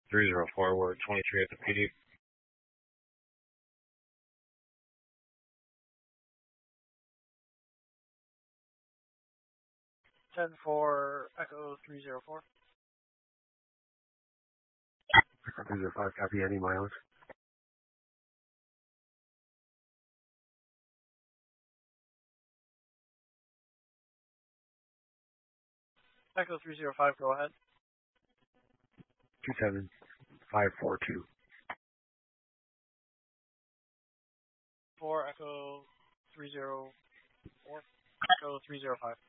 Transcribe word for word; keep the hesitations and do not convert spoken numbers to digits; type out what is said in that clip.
three zero four, we're twenty-three at the P D. ten four, Echo three zero four. Echo three zero five, copy, any mileage? Echo three zero five, go ahead. two seven five four two. four, Echo three zero four, Echo three zero five.